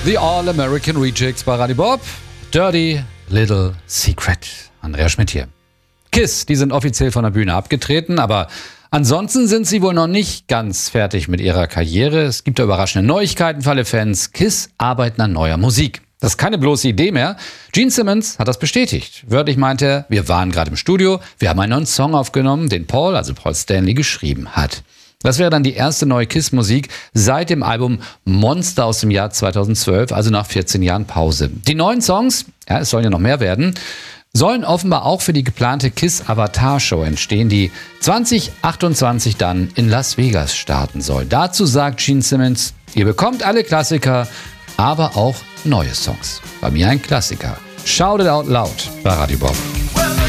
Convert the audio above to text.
The All-American Rejects bei Radio Bob. Dirty Little Secret. Andrea Schmidt hier. KISS, die sind offiziell von der Bühne abgetreten, aber ansonsten sind sie wohl noch nicht ganz fertig mit ihrer Karriere. Es gibt da überraschende Neuigkeiten für alle Fans. KISS arbeiten an neuer Musik. Das ist keine bloße Idee mehr. Gene Simmons hat das bestätigt. Wörtlich meinte er, wir waren gerade im Studio, wir haben einen neuen Song aufgenommen, den Paul Stanley, geschrieben hat. Das wäre dann die erste neue KISS-Musik seit dem Album Monster aus dem Jahr 2012, also nach 14 Jahren Pause. Die neuen Songs, ja, es sollen ja noch mehr werden, sollen offenbar auch für die geplante KISS-Avatar-Show entstehen, die 2028 dann in Las Vegas starten soll. Dazu sagt Gene Simmons, ihr bekommt alle Klassiker, aber auch neue Songs. Bei mir ein Klassiker. Shout it out loud bei Radio Bob.